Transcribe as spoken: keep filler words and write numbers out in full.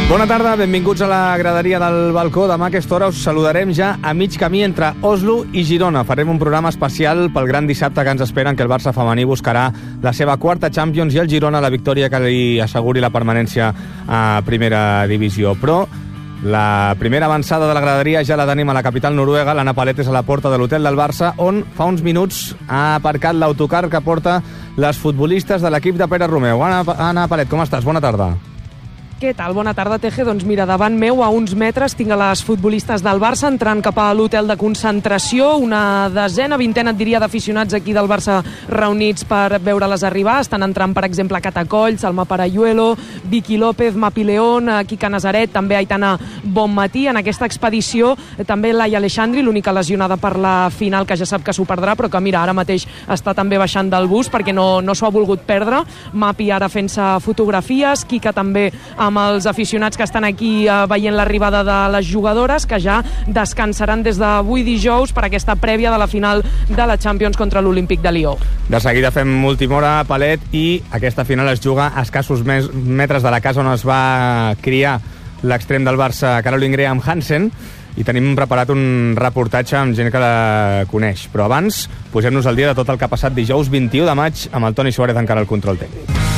Bona tarda, benvinguts a la graderia del balcó. Demà a aquesta hora us saludarem ja a mig camí entre Oslo i Girona. Farem un programa especial pel gran dissabte que ens esperen, que el Barça femení buscarà la seva quarta Champions i el Girona la victòria que li asseguri la permanència a primera divisió. Però la primera avançada de la graderia ja la tenim a la capital noruega. L'Anna Palet és a la porta de l'hotel del Barça, on fa uns minuts ha aparcat l'autocar que porta les futbolistes de l'equip de Pere Romeu. Anna, Anna Palet, com estàs? Bona tarda. Què tal? Bona tarda, Teje. Doncs mira, davant meu, a uns metres, tinc a les futbolistes del Barça entrant cap a l'hotel de concentració. Una desena, vintena, et diria, d'aficionats aquí del Barça reunits per veure-les arribar. Estan entrant, per exemple, Catacoll, Salma Parayuelo, Vicky López, Mapi León, Kika Nazaret, també Aitana Bonmatí. En aquesta expedició també Laia Alexandri, l'única lesionada per la final, que ja sap que s'ho perdrà, però que mira, ara mateix està també baixant del bus perquè no, no s'ho ha volgut perdre. Mapi ara fent-se fotografies, Kika també amb els aficionats que estan aquí eh, veient l'arribada de les jugadores, que ja descansaran des d'avui dijous per aquesta prèvia de la final de la Champions contra l'Olímpic de Lió. De seguida fem última hora, Palet, i aquesta final es juga a escassos mes, metres de la casa on es va criar l'extrem del Barça, Caroline Graham Hansen, i tenim preparat un reportatge amb gent que la coneix. Però abans, posem-nos al dia de tot el que ha passat dijous vint-i-u de maig amb el Toni Suárez encara al control tècnic.